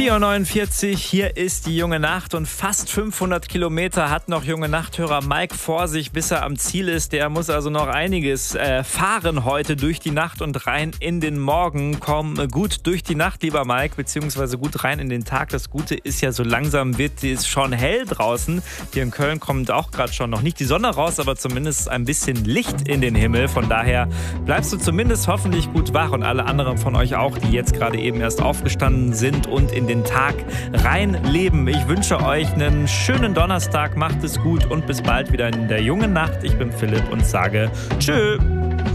4:49 Uhr, hier ist die Junge Nacht und fast 500 Kilometer hat noch Junge Nachthörer Mike vor sich, bis er am Ziel ist. Der muss also noch einiges fahren heute durch die Nacht und rein in den Morgen. Komm gut durch die Nacht, lieber Mike, beziehungsweise gut rein in den Tag. Das Gute ist ja, so langsam wird es schon hell draußen. Hier in Köln kommt auch gerade schon noch nicht die Sonne raus, aber zumindest ein bisschen Licht in den Himmel. Von daher bleibst du zumindest hoffentlich gut wach und alle anderen von euch auch, die jetzt gerade eben erst aufgestanden sind und in den Tag reinleben. Ich wünsche euch einen schönen Donnerstag, macht es gut und bis bald wieder in der Jungen Nacht. Ich bin Philipp und sage tschö.